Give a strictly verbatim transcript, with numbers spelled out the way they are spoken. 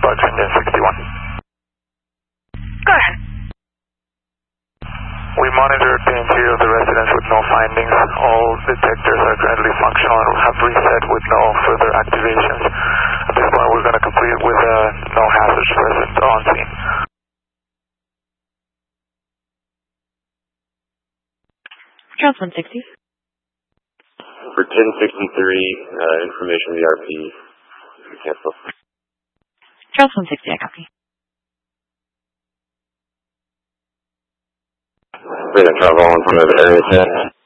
Fox Engine sixty-one. Go ahead. We monitored the interior of the residence with no findings. All detectors are currently functional and have reset with no further activations. At this point, we're going to complete with uh, no hazards present on scene. Charles one sixty. For ten sixty-three, uh, information V R P, cancel. Charles one sixty, I copy. We're going to travel on front of area ten.